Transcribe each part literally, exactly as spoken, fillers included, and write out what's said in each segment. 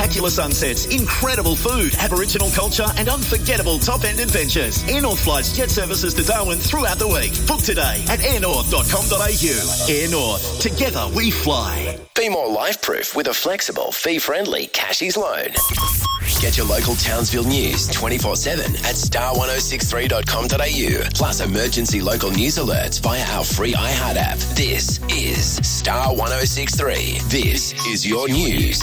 spectacular sunsets, incredible food, Aboriginal culture and unforgettable top-end adventures. Air North flies jet services to Darwin throughout the week. Book today at air north dot com dot a u. Air North. Together we fly. Be more life-proof with a flexible, fee-friendly Cashies loan. Get your local Townsville news twenty-four seven at star ten sixty-three dot com dot a u. Plus emergency local news alerts via our free iHeart app. This is Star ten sixty-three. This is your news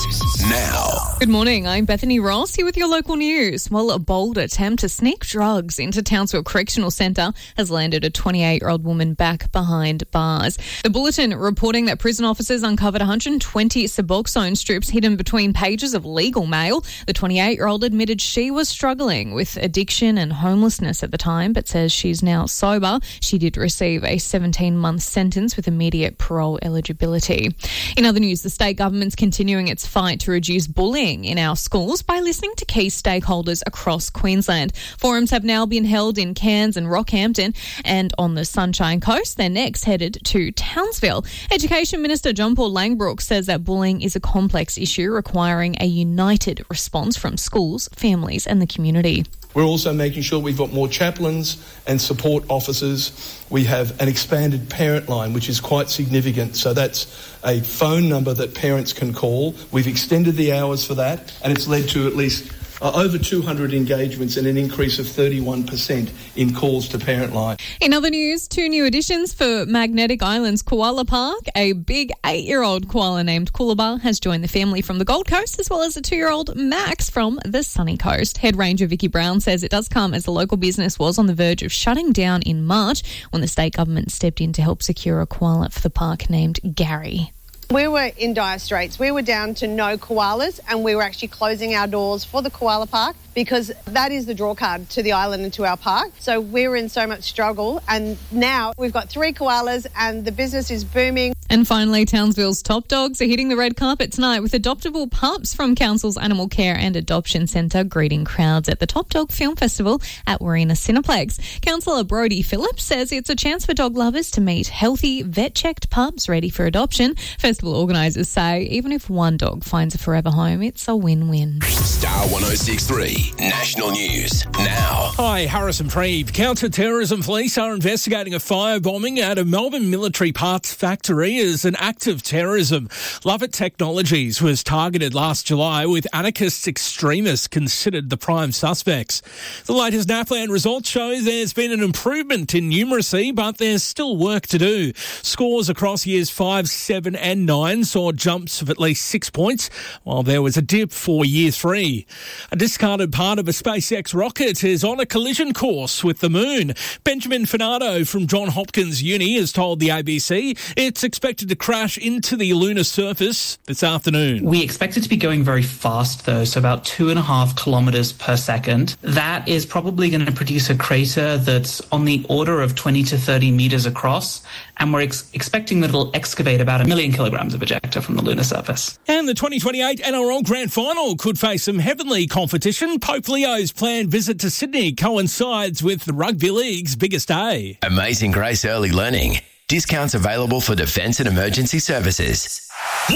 now. Good morning, I'm Bethany Ross here with your local news. Well, a bold attempt to sneak drugs into Townsville Correctional Centre has landed a twenty-eight-year-old woman back behind bars. The Bulletin reporting that prison officers uncovered one hundred twenty Suboxone strips hidden between pages of legal mail. The twenty-eight-year-old admitted she was struggling with addiction and homelessness at the time, but says she's now sober. She did receive a seventeen-month sentence with immediate parole eligibility. In other news, the state government's continuing its fight to reduce bullying in our schools by listening to key stakeholders across Queensland. Forums have now been held in Cairns and Rockhampton, and on the Sunshine Coast, they're next headed to Townsville. Education Minister John Paul Langbroek says that bullying is a complex issue requiring a united response from schools, families and the community. We're also making sure we've got more chaplains and support officers. We have an expanded parent line, which is quite significant. So that's a phone number that parents can call. We've extended the hours for that, and it's led to at least Uh, over two hundred engagements and an increase of thirty-one percent in calls to Parent Line. In other news, two new additions for Magnetic Island's Koala Park. A big eight-year-old koala named Coolabah has joined the family from the Gold Coast, as well as a two-year-old Max from the Sunny Coast. Head Ranger Vicky Brown says it does come as the local business was on the verge of shutting down in March when the state government stepped in to help secure a koala for the park named Gary. We were in dire straits. We were down to no koalas, and we were actually closing our doors for the koala park because that is the draw card to the island and to our park. So we were in so much struggle, and now we've got three koalas and the business is booming. And finally, Townsville's top dogs are hitting the red carpet tonight with adoptable pups from Council's Animal Care and Adoption Centre greeting crowds at the Top Dog Film Festival at Warina Cineplex. Councillor Brodie Phillips says it's a chance for dog lovers to meet healthy, vet-checked pups ready for adoption. Festival organisers say even if one dog finds a forever home, it's a win-win. Star ten sixty-three National News now. Hi, Harrison Preeb. Counter-terrorism police are investigating a firebombing at a Melbourne military parts factory as an act of terrorism. Lovett Technologies was targeted last July with anarchist extremists considered the prime suspects. The latest NAPLAN results show there's been an improvement in numeracy, but there's still work to do. Scores across years five, seven and nine saw jumps of at least six points, while there was a dip for year three. A discarded part of a SpaceX rocket is on a collision course with the moon. Benjamin Finardo from Johns Hopkins Uni has told the A B C it's expected to crash into the lunar surface this afternoon. We expect it to be going very fast, though, so about two and a half kilometres per second. That is probably going to produce a crater that's on the order of twenty to thirty metres across, and we're ex- expecting that it'll excavate about a million kilograms of ejecta from the lunar surface. And the twenty twenty-eight N R L Grand Final could face some heavenly competition. Pope Leo's planned visit to Sydney coincides with the Rugby League's biggest day. Amazing Grace Early Learning. Discounts available for defence and emergency services.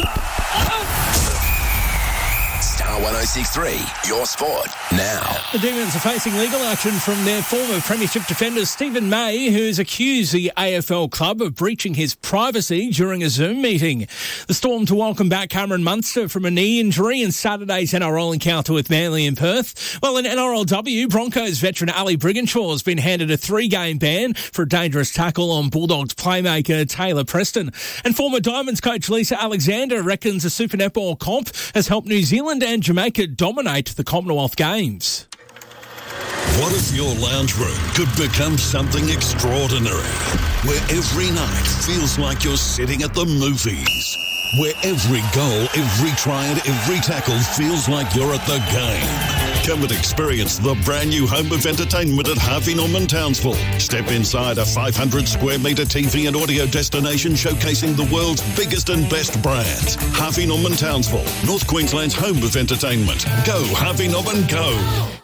Star ten sixty-three, your sport now. The Demons are facing legal action from their former premiership defender Stephen May, who's accused the A F L club of breaching his privacy during a Zoom meeting. The Storm to welcome back Cameron Munster from a knee injury in Saturday's N R L encounter with Manly in Perth. Well, in N R L W, Broncos veteran Ali Brigginshaw has been handed a three-game ban for a dangerous tackle on Bulldogs playmaker Taylor Preston. And former Diamonds coach Lisa Alexander reckons the Super Netball comp has helped New Zealand and Jamaica dominate the Commonwealth Games. What if your lounge room could become something extraordinary? Where every night feels like you're sitting at the movies. Where every goal, every try and every tackle feels like you're at the game. Come and experience the brand new home of entertainment at Harvey Norman Townsville. Step inside a five hundred square metre T V and audio destination showcasing the world's biggest and best brands. Harvey Norman Townsville, North Queensland's home of entertainment. Go Harvey Norman, go!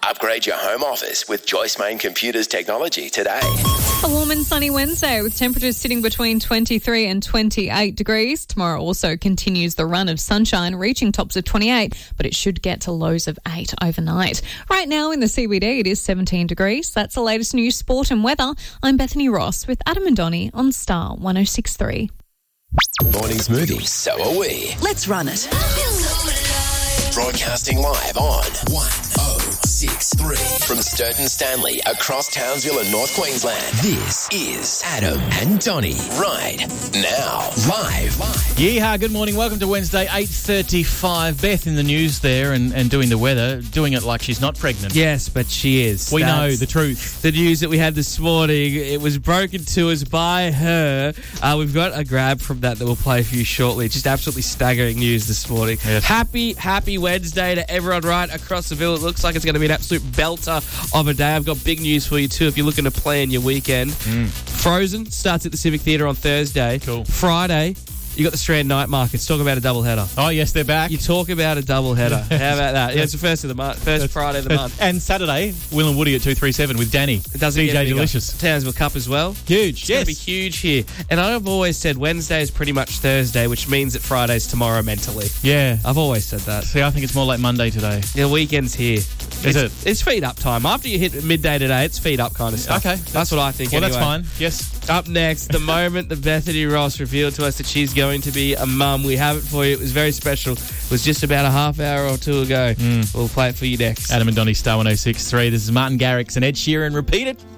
Upgrade your home office with Joyce Main Computers technology today. A warm and sunny Wednesday with temperatures sitting between twenty-three and twenty-eight degrees. Tomorrow also continues the run of sunshine, reaching tops of twenty-eight, but it should get to lows of eight overnight. Right now in the C B D, it is seventeen degrees. That's the latest news, sport and weather. I'm Bethany Ross with Adam and Donnie on Star one oh six point three. Morning Smoothie, so are we. Let's run it. Broadcasting live on one oh six point three from Sturton Stanley across Townsville and North Queensland. This is Adam and Donnie right now, live. Yeehaw, good morning. Welcome to Wednesday, eight thirty-five. Beth in the news there and, and doing the weather, doing it like she's not pregnant. Yes, but she is. We That's know the truth. The news that we had this morning, it was broken to us by her. Uh, we've got a grab from that that we'll play for you shortly. Just absolutely staggering news this morning. Yes. Happy, happy Wednesday to everyone right across the ville. It looks like it's going to be an absolute belter of a day. I've got big news for you too if you're looking to plan your weekend. Mm. Frozen starts at the Civic Theatre on Thursday. Cool. Friday, you got the Strand Night Markets. Talk about a double header. Oh, yes, they're back. You talk about a double header. How about that? Yeah, it's the first of the month, first Friday of the month. And Saturday, Will and Woody at two three seven with Danny. It doesn't D get J bigger. Delicious. Townsville Cup as well. Huge, It's yes. going to be huge here. And I've always said Wednesday is pretty much Thursday, which means that Friday's tomorrow mentally. Yeah. I've always said that. See, I think it's more like Monday today. The weekend's here. Is it's, it? It's feed up time. After you hit midday today, it's feed up kind of stuff. Okay. That's what I think. Well, anyway. that's fine. Yes. Up next, the moment that Bethany Ross revealed to us that she's going to be a mum. We have it for you. It was very special. It was just about a half hour or two ago. Mm. We'll play it for you next. Adam and Donnie, Star one oh six point three. This is Martin Garrix and Ed Sheeran. Repeat it.